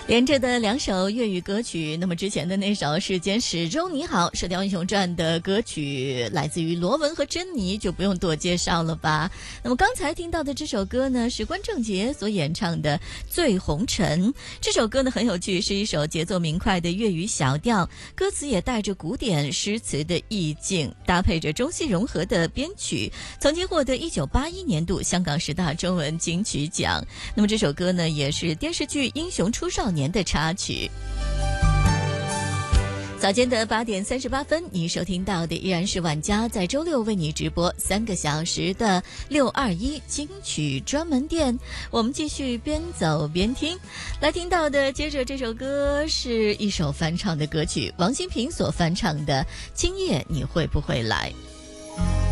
连着的两首粤语歌曲，那么之前的那首《世间始终你好》《射雕英雄传》的歌曲来自于罗文和珍妮，就不用多介绍了吧。那么刚才听到的这首歌呢，是关正杰所演唱的《醉红尘》。这首歌呢很有趣，是一首节奏明快的粤语小调，歌词也带着古典诗词的意境，搭配着中西融合的编曲，曾经获得1981年度香港10大中文金曲奖。那么这首歌呢，也是电视剧《英雄出少年》的插曲。早间的8点38分，你收听到的依然是晚家在周六为你直播3个小时的621金曲专门店。我们继续边走边听，来听到的接着这首歌是一首翻唱的歌曲，王心平所翻唱的《今夜你会不会来》。